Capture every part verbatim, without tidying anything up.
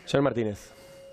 Señor Martínez.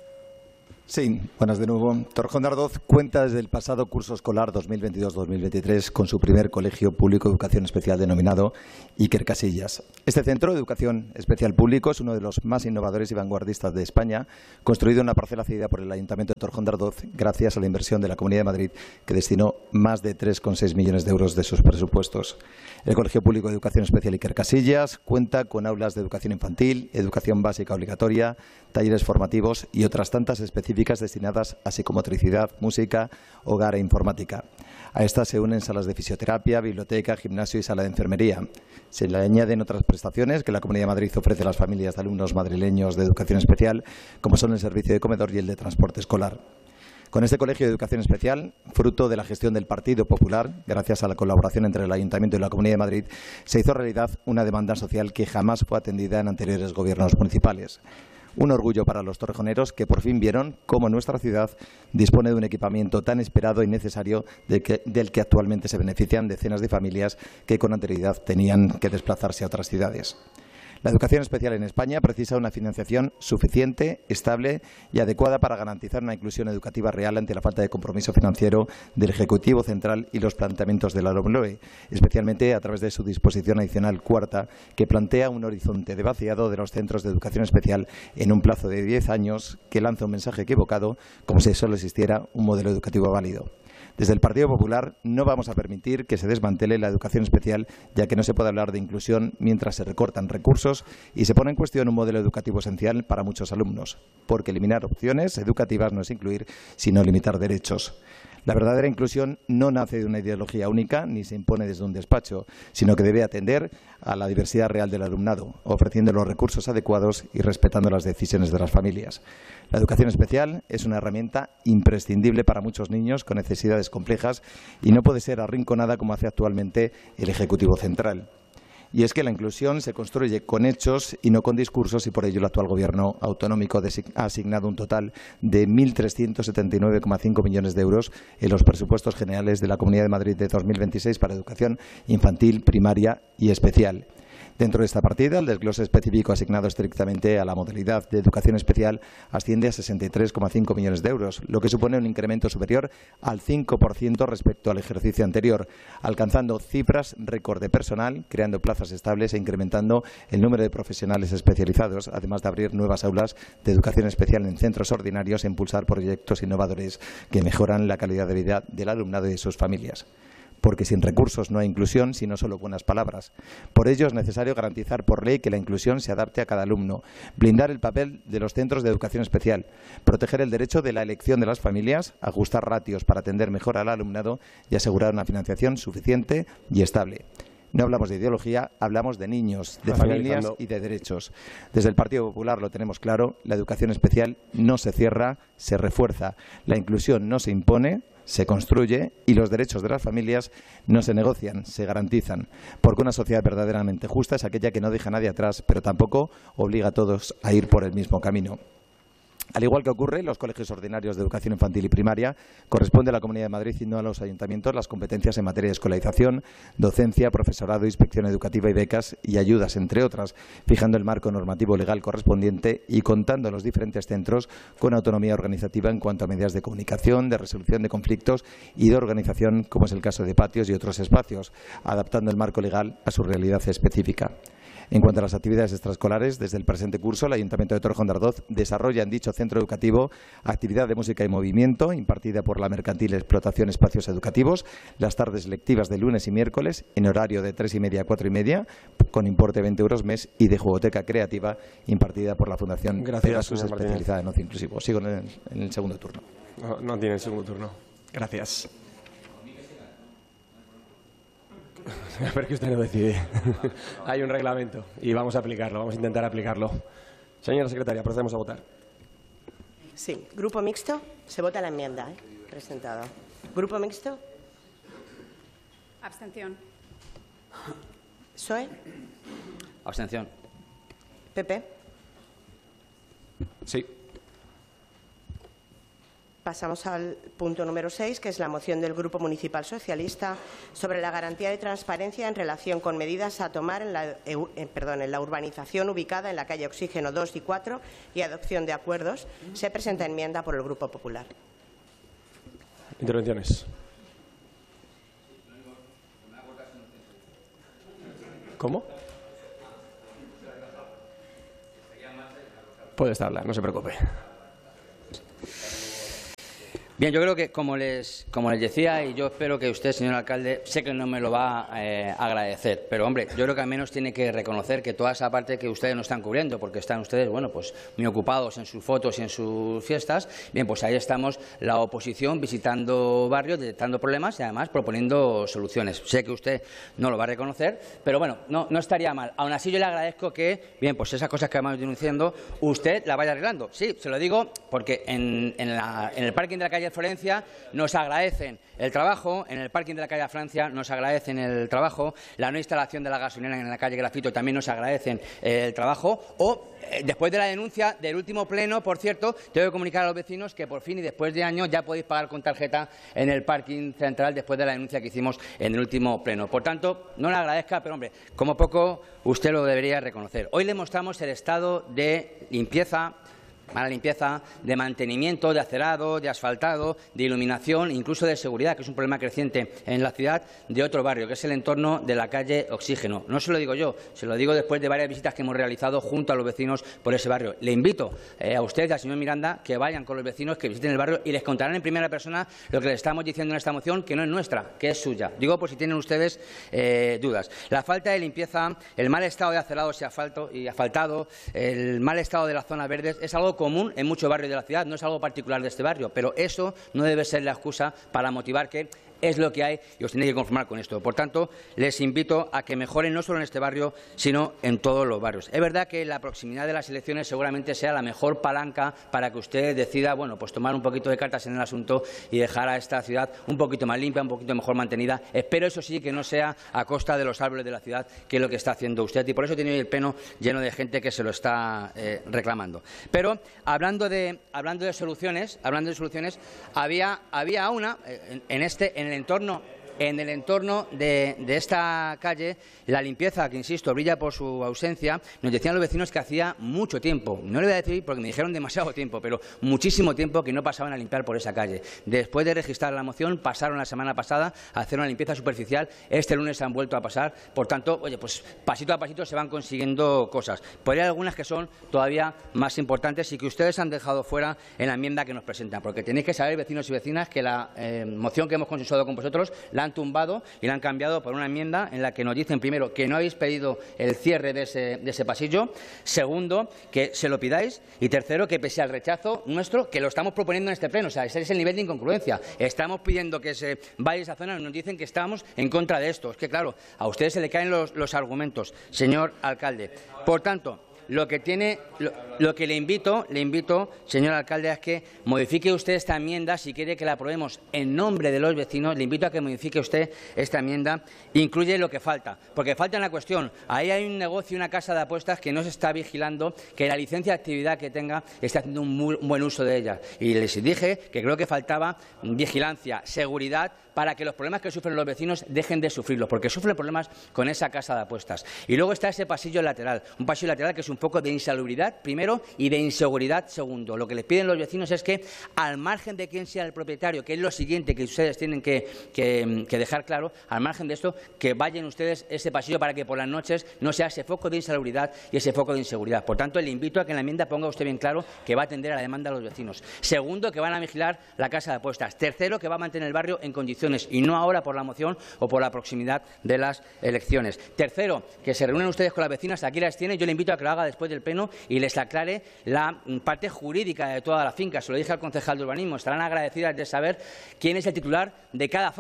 Sí, buenas de nuevo. Torrejón de Ardoz cuenta desde el pasado curso escolar dos mil veintidós dos mil veintitrés con su primer colegio público de educación especial denominado Iker Casillas. Este centro de educación especial público es uno de los más innovadores y vanguardistas de España, construido en una parcela cedida por el Ayuntamiento de Torrejón de Ardoz gracias a la inversión de la Comunidad de Madrid, que destinó más de tres coma seis millones de euros de sus presupuestos. El Colegio Público de Educación Especial Iker Casillas cuenta con aulas de educación infantil, educación básica obligatoria, talleres formativos y otras tantas específicas destinadas a psicomotricidad, música, hogar e informática. A estas se unen salas de fisioterapia, biblioteca, gimnasio y sala de enfermería. Se le añaden otras prestaciones que la Comunidad de Madrid ofrece a las familias de alumnos madrileños de educación especial, como son el servicio de comedor y el de transporte escolar. Con este colegio de educación especial, fruto de la gestión del Partido Popular, gracias a la colaboración entre el Ayuntamiento y la Comunidad de Madrid, se hizo realidad una demanda social que jamás fue atendida en anteriores gobiernos municipales. Un orgullo para los torrejoneros que por fin vieron cómo nuestra ciudad dispone de un equipamiento tan esperado y necesario de que, del que actualmente se benefician decenas de familias que con anterioridad tenían que desplazarse a otras ciudades. La educación especial en España precisa una financiación suficiente, estable y adecuada para garantizar una inclusión educativa real ante la falta de compromiso financiero del Ejecutivo Central y los planteamientos de la LOMLOE, especialmente a través de su disposición adicional cuarta, que plantea un horizonte de vaciado de los centros de educación especial en un plazo de diez años, que lanza un mensaje equivocado, como si solo existiera un modelo educativo válido. Desde el Partido Popular no vamos a permitir que se desmantele la educación especial, ya que no se puede hablar de inclusión mientras se recortan recursos y se pone en cuestión un modelo educativo esencial para muchos alumnos, porque eliminar opciones educativas no es incluir, sino limitar derechos. La verdadera inclusión no nace de una ideología única ni se impone desde un despacho, sino que debe atender a la diversidad real del alumnado, ofreciendo los recursos adecuados y respetando las decisiones de las familias. La educación especial es una herramienta imprescindible para muchos niños con necesidades complejas y no puede ser arrinconada como hace actualmente el Ejecutivo Central. Y es que la inclusión se construye con hechos y no con discursos, y por ello el actual Gobierno autonómico ha asignado un total de mil trescientos setenta y nueve coma cinco millones de euros en los presupuestos generales de la Comunidad de Madrid de dos mil veintiséis para educación infantil, primaria y especial. Dentro de esta partida, el desglose específico asignado estrictamente a la modalidad de educación especial asciende a sesenta y tres coma cinco millones de euros, lo que supone un incremento superior al cinco por ciento respecto al ejercicio anterior, alcanzando cifras récord de personal, creando plazas estables e incrementando el número de profesionales especializados, además de abrir nuevas aulas de educación especial en centros ordinarios e impulsar proyectos innovadores que mejoran la calidad de vida del alumnado y de sus familias. Porque sin recursos no hay inclusión, sino solo buenas palabras. Por ello es necesario garantizar por ley que la inclusión se adapte a cada alumno, blindar el papel de los centros de educación especial, proteger el derecho de la elección de las familias, ajustar ratios para atender mejor al alumnado y asegurar una financiación suficiente y estable. No hablamos de ideología, hablamos de niños, de familias y de derechos. Desde el Partido Popular lo tenemos claro, la educación especial no se cierra, se refuerza. La inclusión no se impone, se construye, y los derechos de las familias no se negocian, se garantizan. Porque una sociedad verdaderamente justa es aquella que no deja a nadie atrás, pero tampoco obliga a todos a ir por el mismo camino. Al igual que ocurre en los colegios ordinarios de educación infantil y primaria, corresponde a la Comunidad de Madrid y no a los ayuntamientos las competencias en materia de escolarización, docencia, profesorado, inspección educativa y becas y ayudas, entre otras, fijando el marco normativo legal correspondiente y contando a los diferentes centros con autonomía organizativa en cuanto a medidas de comunicación, de resolución de conflictos y de organización, como es el caso de patios y otros espacios, adaptando el marco legal a su realidad específica. En cuanto a las actividades extraescolares, desde el presente curso, el Ayuntamiento de Torrejón de Ardoz desarrolla en dicho centro educativo actividad de música y movimiento impartida por la Mercantil Explotación Espacios Educativos, las tardes lectivas de lunes y miércoles en horario de tres y media a cuatro y media, con importe de veinte euros mes, y de jugoteca creativa impartida por la Fundación Pegasus, especializada en ocio inclusivo. Sigo en el, en el segundo turno. No, no tiene el segundo turno. Gracias. Pero que usted no decide. Hay un reglamento y vamos a aplicarlo, vamos a intentar aplicarlo. Señora secretaria, procedemos a votar. Sí. Grupo mixto, se vota la enmienda ¿eh? presentada. Grupo mixto. Abstención. P S O E. Abstención. P P. Sí. pasamos al punto número seis, que es la moción del Grupo Municipal Socialista sobre la garantía de transparencia en relación con medidas a tomar en la, eh, perdón, en la urbanización ubicada en la calle Oxígeno dos y cuatro y adopción de acuerdos. Se presenta enmienda por el Grupo Popular. Intervenciones. ¿Cómo? Puede estar hablar, no se preocupe. Bien, yo creo que, como les, como les decía, y yo espero que usted, señor alcalde, sé que no me lo va a eh, agradecer, pero, hombre, yo creo que al menos tiene que reconocer que toda esa parte que ustedes no están cubriendo, porque están ustedes, bueno, pues muy ocupados en sus fotos y en sus fiestas, bien, pues ahí estamos la oposición visitando barrios, detectando problemas y, además, proponiendo soluciones. Sé que usted no lo va a reconocer, pero, bueno, no, no estaría mal. Aún así, yo le agradezco que, bien, pues esas cosas que vamos denunciando, usted las vaya arreglando. Sí, se lo digo porque en, en, la, en el parking de la calle Florencia nos agradecen el trabajo, en el parking de la calle Francia nos agradecen el trabajo, la no instalación de la gasolinera en la calle Grafito también nos agradecen el trabajo, o eh, después de la denuncia del último pleno, por cierto, tengo que comunicar a los vecinos que por fin y después de años ya podéis pagar con tarjeta en el parking central después de la denuncia que hicimos en el último pleno. Por tanto, no le agradezca, pero, hombre, como poco usted lo debería reconocer. Hoy le mostramos el estado de limpieza, mala limpieza, de mantenimiento, de acerado, de asfaltado, de iluminación, incluso de seguridad, que es un problema creciente en la ciudad, de otro barrio, que es el entorno de la calle Oxígeno. No se lo digo yo, se lo digo después de varias visitas que hemos realizado junto a los vecinos por ese barrio. Le invito eh, a usted y al señor Miranda que vayan con los vecinos, que visiten el barrio y les contarán en primera persona lo que les estamos diciendo en esta moción, que no es nuestra, que es suya. Digo por si tienen ustedes eh, dudas. La falta de limpieza, el mal estado de acerados y asfalto y asfaltado, el mal estado de las zonas verdes es algo común en muchos barrios de la ciudad, no es algo particular de este barrio, pero eso no debe ser la excusa para motivar que es lo que hay y os tenéis que conformar con esto. Por tanto, les invito a que mejoren no solo en este barrio, sino en todos los barrios. Es verdad que la proximidad de las elecciones seguramente sea la mejor palanca para que usted decida, bueno, pues tomar un poquito de cartas en el asunto y dejar a esta ciudad un poquito más limpia, un poquito mejor mantenida. Espero, eso sí, que no sea a costa de los árboles de la ciudad, que es lo que está haciendo usted. Y por eso tiene hoy el pleno lleno de gente que se lo está eh, reclamando. Pero, hablando de, hablando de soluciones, hablando de soluciones, había, había una eh, en, en este en el entorno en el entorno de, de esta calle, la limpieza, que insisto, brilla por su ausencia. Nos decían los vecinos que hacía mucho tiempo, no le voy a decir porque me dijeron demasiado tiempo, pero muchísimo tiempo que no pasaban a limpiar por esa calle. Después de registrar la moción, pasaron la semana pasada a hacer una limpieza superficial. Este lunes han vuelto a pasar. Por tanto, oye, pues pasito a pasito se van consiguiendo cosas. Pero hay algunas que son todavía más importantes y que ustedes han dejado fuera en la enmienda que nos presentan, porque tenéis que saber, vecinos y vecinas, que la eh, moción que hemos consensuado con vosotros la han tumbado y la han cambiado por una enmienda en la que nos dicen, primero, que no habéis pedido el cierre de ese, de ese pasillo, segundo, que se lo pidáis, y tercero, que pese al rechazo nuestro, que lo estamos proponiendo en este pleno. O sea, ese es el nivel de incongruencia. Estamos pidiendo que se vaya a esa zona y nos dicen que estamos en contra de esto. Es que, claro, a ustedes se le caen los, los argumentos, señor alcalde. Por tanto, Lo que tiene, lo, lo que le invito, le invito, señor alcalde, es que modifique usted esta enmienda si quiere que la aprobemos en nombre de los vecinos. Le invito a que modifique usted esta enmienda. Incluye lo que falta, porque falta una cuestión. Ahí hay un negocio, una casa de apuestas que no se está vigilando, que la licencia de actividad que tenga esté haciendo un, muy, un buen uso de ella. Y les dije que creo que faltaba vigilancia, seguridad, para que los problemas que sufren los vecinos dejen de sufrirlos, porque sufren problemas con esa casa de apuestas. Y luego está ese pasillo lateral, un pasillo lateral que es un poco de insalubridad, primero, y de inseguridad, segundo. Lo que les piden los vecinos es que, al margen de quién sea el propietario, que es lo siguiente que ustedes tienen que, que, que dejar claro, al margen de esto, que vayan ustedes ese pasillo para que por las noches no sea ese foco de insalubridad y ese foco de inseguridad. Por tanto, le invito a que en la enmienda ponga usted bien claro que va a atender a la demanda de los vecinos. Segundo, que van a vigilar la casa de apuestas. Tercero, que va a mantener el barrio en condiciones y no ahora por la moción o por la proximidad de las elecciones. Tercero, que se reúnen ustedes con las vecinas, aquí las tienen, yo le invito a que lo haga después del pleno y les aclare la parte jurídica de toda la finca. Se lo dije al concejal de urbanismo, estarán agradecidas de saber quién es el titular de cada zona.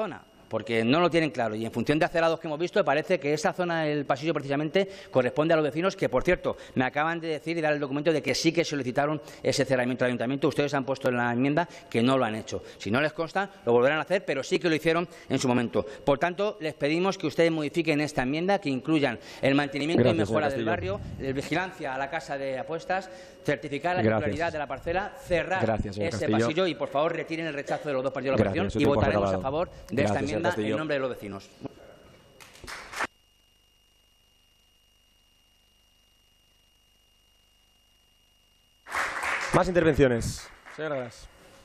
porque no lo tienen claro. Y en función de acerados que hemos visto, parece que esa zona del pasillo precisamente corresponde a los vecinos que, por cierto, me acaban de decir y dar el documento de que sí que solicitaron ese cerramiento del ayuntamiento. Ustedes han puesto en la enmienda que no lo han hecho. Si no les consta, lo volverán a hacer, pero sí que lo hicieron en su momento. Por tanto, les pedimos que ustedes modifiquen esta enmienda, que incluyan el mantenimiento Gracias, y mejora del barrio, la vigilancia a la casa de apuestas, certificar la titularidad de la parcela, cerrar Gracias, ese Castillo. pasillo y, por favor, retiren el rechazo de los dos partidos de la oposición y votaremos a favor de Gracias, esta enmienda en nombre de los vecinos. Más intervenciones. Señora Gras.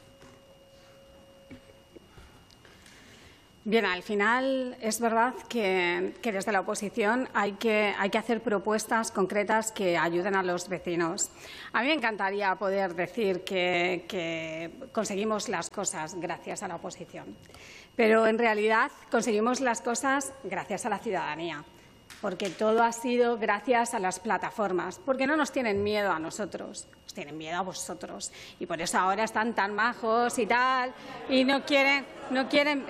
Bien, al final es verdad que, que desde la oposición hay que, hay que hacer propuestas concretas que ayuden a los vecinos. A mí me encantaría poder decir que, que conseguimos las cosas gracias a la oposición, pero en realidad conseguimos las cosas gracias a la ciudadanía, porque todo ha sido gracias a las plataformas, porque no nos tienen miedo a nosotros, nos tienen miedo a vosotros, y por eso ahora están tan majos y tal, y no quieren, no quieren.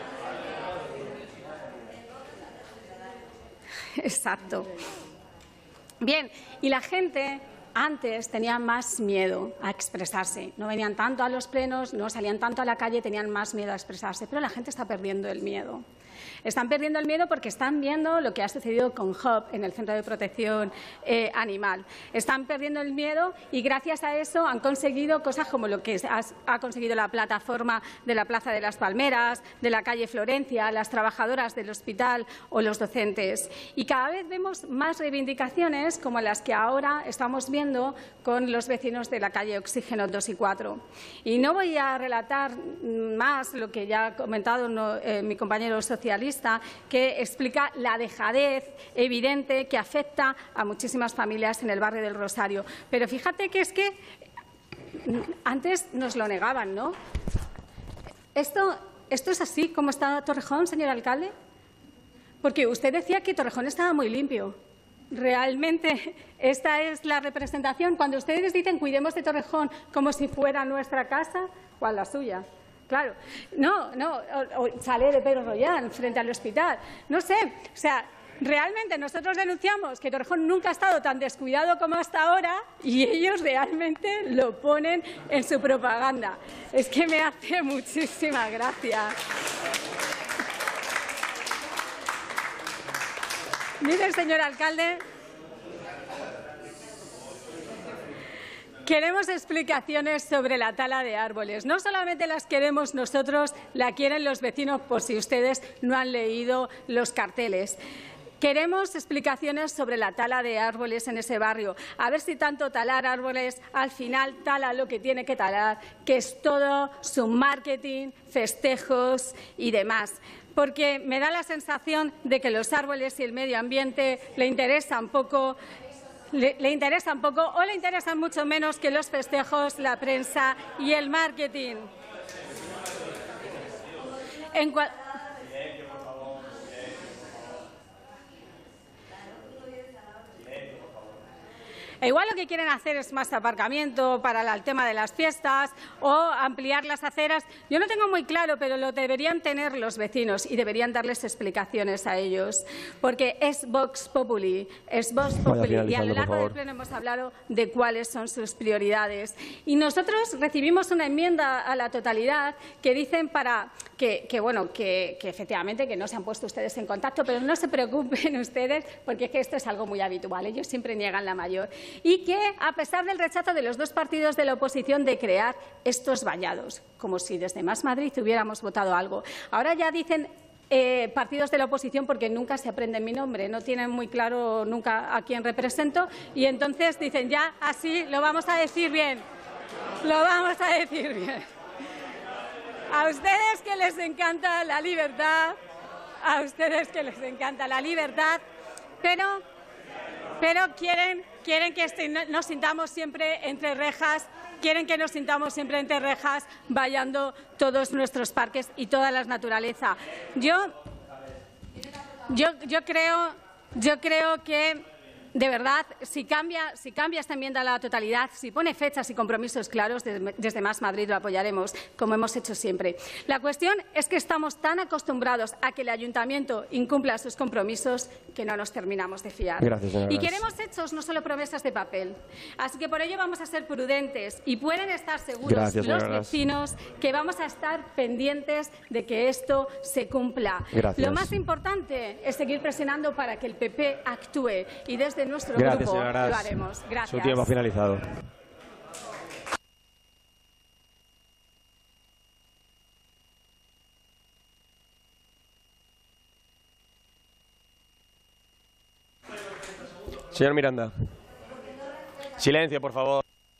Exacto. Bien, y la gente antes tenía más miedo a expresarse. No venían tanto a los plenos, no salían tanto a la calle, tenían más miedo a expresarse. Pero la gente está perdiendo el miedo. Están perdiendo el miedo porque están viendo lo que ha sucedido con Hub en el Centro de Protección eh, Animal. Están perdiendo el miedo y gracias a eso han conseguido cosas como lo que ha, ha conseguido la plataforma de la Plaza de las Palmeras, de la calle Florencia, las trabajadoras del hospital o los docentes. Y cada vez vemos más reivindicaciones como las que ahora estamos viendo con los vecinos de la calle Oxígeno dos y cuatro. Y no voy a relatar más lo que ya ha comentado no, eh, mi compañero socialista, que explica la dejadez evidente que afecta a muchísimas familias en el barrio del Rosario. Pero fíjate que es que antes nos lo negaban, ¿no? ¿Esto, esto es así como está Torrejón, señor alcalde? Porque usted decía que Torrejón estaba muy limpio. ¿Realmente esta es la representación? Cuando ustedes dicen cuidemos de Torrejón como si fuera nuestra casa, ¿cuál la suya? Claro, no, no, o, o sale de Pedro Royal frente al hospital. No sé, o sea, realmente nosotros denunciamos que Torrejón nunca ha estado tan descuidado como hasta ahora y ellos realmente lo ponen en su propaganda. Es que me hace muchísima gracia. Mire, señor alcalde, queremos explicaciones sobre la tala de árboles. No solamente las queremos nosotros, la quieren los vecinos, por si ustedes no han leído los carteles. Queremos explicaciones sobre la tala de árboles en ese barrio. A ver si tanto talar árboles al final tala lo que tiene que talar, que es todo su marketing, festejos y demás. Porque me da la sensación de que los árboles y el medio ambiente le interesan poco. Le, le interesan poco o le interesan mucho menos que los festejos, la prensa y el marketing. En cual... E igual lo que quieren hacer es más aparcamiento para el tema de las fiestas o ampliar las aceras. Yo no tengo muy claro, pero lo deberían tener los vecinos y deberían darles explicaciones a ellos. Porque es Vox Populi, es Vox Populi. Y a lo largo del pleno hemos hablado de cuáles son sus prioridades. Y nosotros recibimos una enmienda a la totalidad que dicen para que, que bueno, que, que efectivamente que no se han puesto ustedes en contacto, pero no se preocupen ustedes porque es que esto es algo muy habitual. Ellos siempre niegan la mayor. Y que, a pesar del rechazo de los dos partidos de la oposición de crear estos vallados, como si desde Más Madrid hubiéramos votado algo. Ahora ya dicen eh, partidos de la oposición porque nunca se aprende mi nombre, no tienen muy claro nunca a quién represento y entonces dicen ya así lo vamos a decir bien, lo vamos a decir bien. A ustedes que les encanta la libertad, a ustedes que les encanta la libertad, pero, pero quieren... Quieren que nos sintamos siempre entre rejas, quieren que nos sintamos siempre entre rejas, vallando todos nuestros parques y toda la naturaleza. Yo, yo, yo, creo, yo creo que de verdad, si cambia, si cambia esta enmienda a la totalidad, si pone fechas y compromisos claros, desde Más Madrid lo apoyaremos, como hemos hecho siempre. La cuestión es que estamos tan acostumbrados a que el Ayuntamiento incumpla sus compromisos que no nos terminamos de fiar. Gracias, señora. Y queremos hechos, no solo promesas de papel. Así que por ello vamos a ser prudentes y pueden estar seguros Gracias, los señora. vecinos que vamos a estar pendientes de que esto se cumpla. Gracias. Lo más importante es seguir presionando para que el P P actúe y desde nuestro Gracias, grupo señora Gras. lo haremos. Gracias. Su tiempo ha finalizado. Señor Miranda. Silencio, por favor.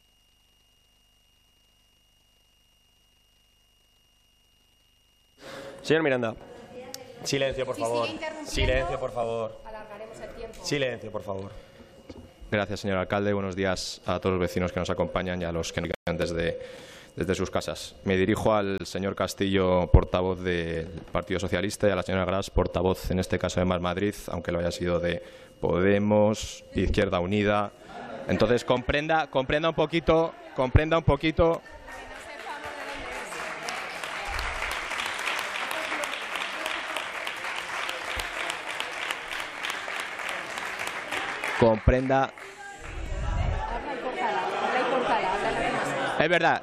Señor Miranda. Silencio, por favor. Silencio, por favor. Silencio, por favor. Gracias, señor alcalde. Buenos días a todos los vecinos que nos acompañan y a los que nos ven desde, desde sus casas. Me dirijo al señor Castillo, portavoz del Partido Socialista, y a la señora Gras, portavoz, en este caso de Más Madrid, aunque lo haya sido de Podemos, Izquierda Unida. Entonces, comprenda, comprenda un poquito, comprenda un poquito. Comprenda. Es verdad.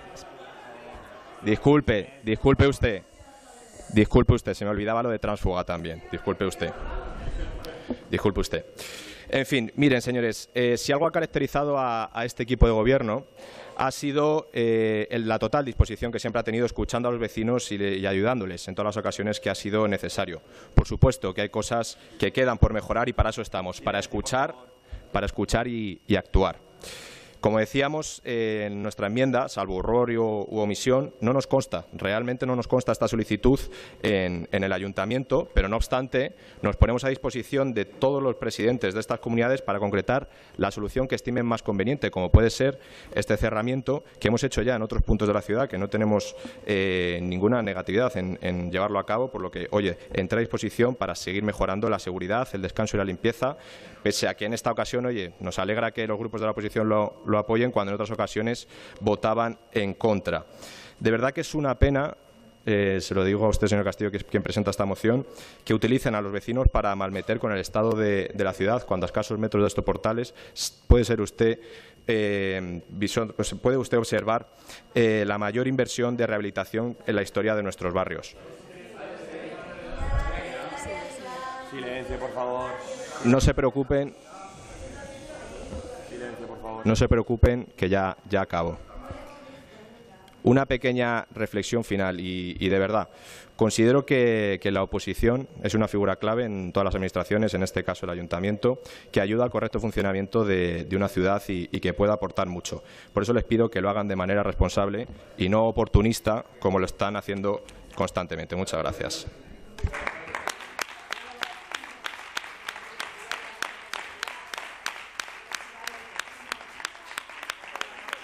Disculpe, disculpe usted. Disculpe usted, se me olvidaba lo de tránsfuga también. Disculpe usted. Disculpe usted. En fin, miren, señores, eh, si algo ha caracterizado a, a este equipo de gobierno ha sido eh, la total disposición que siempre ha tenido escuchando a los vecinos y, y ayudándoles en todas las ocasiones que ha sido necesario. Por supuesto que hay cosas que quedan por mejorar y para eso estamos, para escuchar, para escuchar y, y actuar. Como decíamos, eh, en nuestra enmienda, salvo error u, u omisión, no nos consta, realmente no nos consta esta solicitud en, en el Ayuntamiento, pero no obstante nos ponemos a disposición de todos los presidentes de estas comunidades para concretar la solución que estimen más conveniente, como puede ser este cerramiento que hemos hecho ya en otros puntos de la ciudad, que no tenemos eh, ninguna negatividad en, en llevarlo a cabo, por lo que, oye, entra a disposición para seguir mejorando la seguridad, el descanso y la limpieza, pese a que en esta ocasión, oye, nos alegra que los grupos de la oposición lo lo apoyen cuando en otras ocasiones votaban en contra. De verdad que es una pena, eh, se lo digo a usted, señor Castillo, que es quien presenta esta moción, que utilicen a los vecinos para malmeter con el estado de, de la ciudad, cuando a escasos metros de estos portales puede ser usted, eh, visor, pues puede usted observar eh, la mayor inversión de rehabilitación en la historia de nuestros barrios. Silencio, por favor. No se preocupen. No se preocupen, que ya, ya acabo. Una pequeña reflexión final y, y de verdad, considero que, que la oposición es una figura clave en todas las administraciones, en este caso el Ayuntamiento, que ayuda al correcto funcionamiento de, de una ciudad y, y que puede aportar mucho. Por eso les pido que lo hagan de manera responsable y no oportunista, como lo están haciendo constantemente. Muchas gracias.